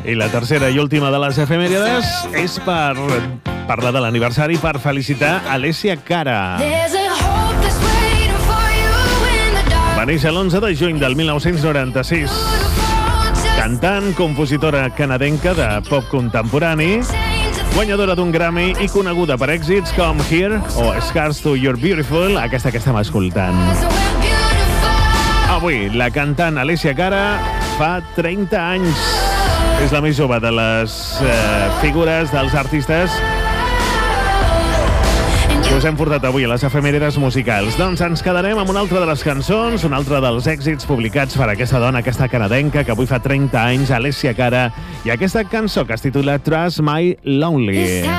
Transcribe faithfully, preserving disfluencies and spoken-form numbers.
I la tercera i última de les efemèrides és per parlar de l'aniversari, per felicitar Alessia Cara. Va néixer l'onze de juny del mil nou-cents noranta-sis. Cantant, compositora canadenca de pop contemporani, guanyadora d'un Grammy i coneguda per èxits com Here o Scars to You're Beautiful, aquesta que estem escoltant. Avui, la cantant Alessia Cara fa trenta anys. És la més jove de les eh, figures dels artistes que us hem portat avui a les efemèrides musicals. Doncs ens quedarem amb una altra de les cançons, un altre dels èxits publicats per aquesta dona, aquesta canadenca, que avui fa trenta anys, Alessia Cara, i aquesta cançó que es titula Trust My Lonely.